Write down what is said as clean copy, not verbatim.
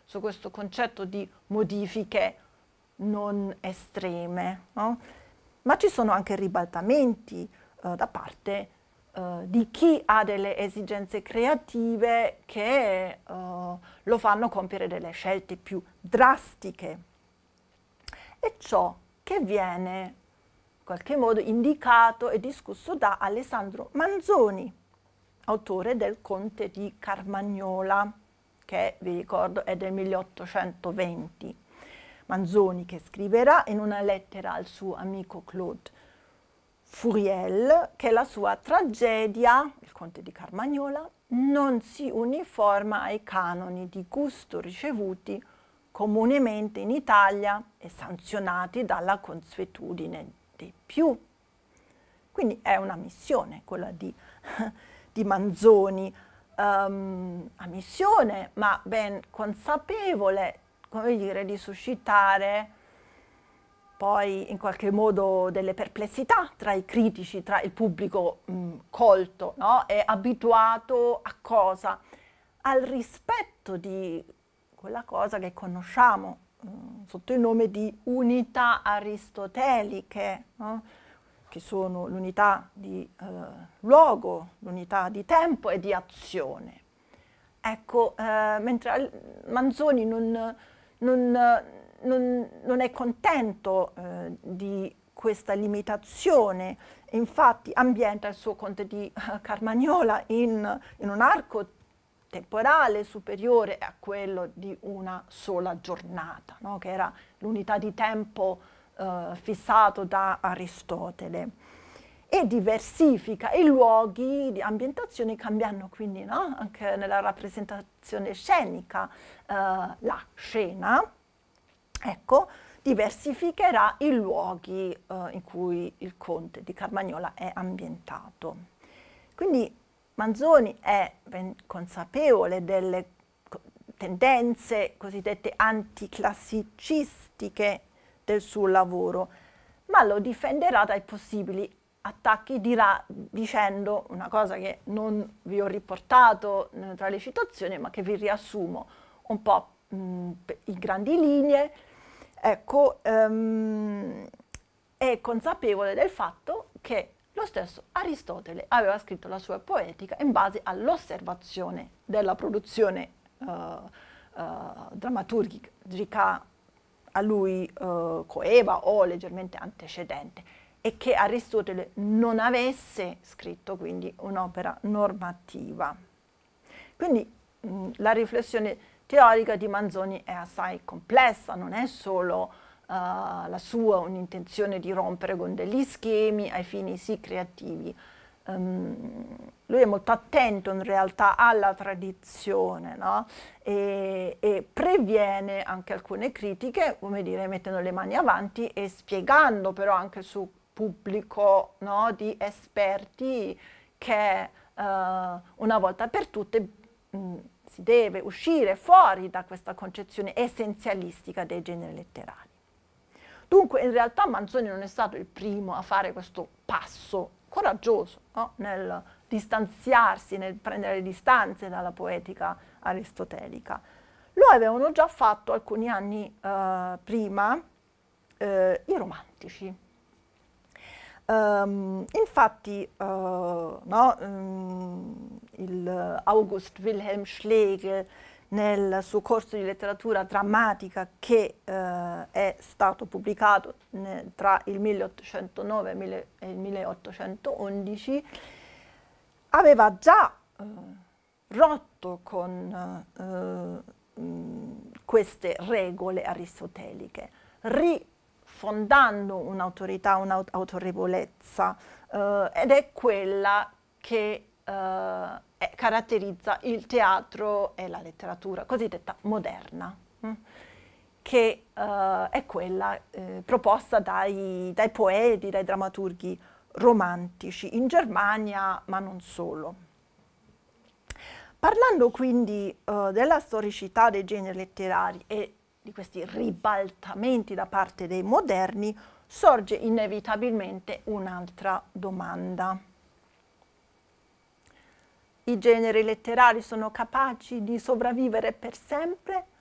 su questo concetto di modifiche non estreme, no? Ma ci sono anche ribaltamenti da parte di chi ha delle esigenze creative che lo fanno compiere delle scelte più drastiche. E ciò che viene in qualche modo indicato e discusso da Alessandro Manzoni, autore del Conte di Carmagnola, che vi ricordo è del 1820. Manzoni che scriverà in una lettera al suo amico Claude Fouriel che la sua tragedia, il Conte di Carmagnola, non si uniforma ai canoni di gusto ricevuti comunemente in Italia e sanzionati dalla consuetudine dei più. Quindi è una missione quella di Manzoni, ammissione, ma ben consapevole, come dire, di suscitare poi in qualche modo delle perplessità tra i critici, tra il pubblico colto, no? E abituato a cosa? Al rispetto di quella cosa che conosciamo sotto il nome di unità aristoteliche, no? Che sono l'unità di luogo, l'unità di tempo e di azione. Ecco, mentre Manzoni non è contento di questa limitazione, infatti ambienta il suo Conte di Carmagnola in un arco temporale superiore a quello di una sola giornata, no? Che era l'unità di tempo fissato da Aristotele, e diversifica i luoghi di ambientazione cambiando quindi, no? Anche nella rappresentazione scenica la scena, ecco, diversificherà i luoghi in cui il Conte di Carmagnola è ambientato. Quindi Manzoni è ben consapevole delle tendenze cosiddette anticlassicistiche del suo lavoro, ma lo difenderà dai possibili attacchi, dirà dicendo una cosa che non vi ho riportato tra le citazioni, ma che vi riassumo un po' in grandi linee. Ecco, è consapevole del fatto che lo stesso Aristotele aveva scritto la sua poetica in base all'osservazione della produzione drammaturgica a lui coeva o leggermente antecedente, e che Aristotele non avesse scritto quindi un'opera normativa. Quindi la riflessione teorica di Manzoni è assai complessa, non è solo la sua un'intenzione di rompere con degli schemi ai fini sì creativi. Lui è molto attento in realtà alla tradizione, no? E previene anche alcune critiche, come dire, mettendo le mani avanti e spiegando però anche su pubblico, no, di esperti che una volta per tutte si deve uscire fuori da questa concezione essenzialistica dei generi letterari. Dunque in realtà Manzoni non è stato il primo a fare questo passo coraggioso, no? Nel distanziarsi, nel prendere le distanze dalla poetica aristotelica. Lo avevano già fatto alcuni anni prima i romantici. Infatti il August Wilhelm Schlegel nel suo corso di letteratura drammatica che è stato pubblicato tra il 1809 e il 1811 aveva già rotto con queste regole aristoteliche, rifondando un'autorità, un'autorevolezza ed è quella che caratterizza il teatro e la letteratura cosiddetta moderna, che è quella proposta dai poeti, dai drammaturghi romantici in Germania, ma non solo. Parlando quindi della storicità dei generi letterari e di questi ribaltamenti da parte dei moderni, sorge inevitabilmente un'altra domanda. I generi letterari sono capaci di sopravvivere per sempre